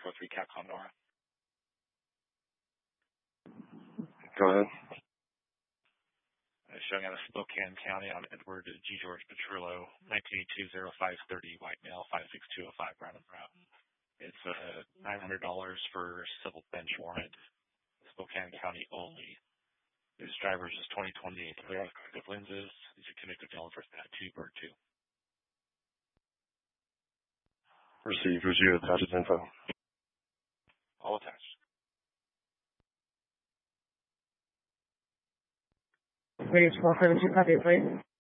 343 Capcom Nora. Go ahead. Showing out of Spokane County on Edward G. George Petrillo, 1982-0530, white male, 56205, Brandon Route. It's $900 for civil bench warrant, Spokane County only. This driver's is 2028 clear with corrective lenses. These are connected to for that 2 Bird 2. Received. Review attached info. All attached. Please, 472, copy, please.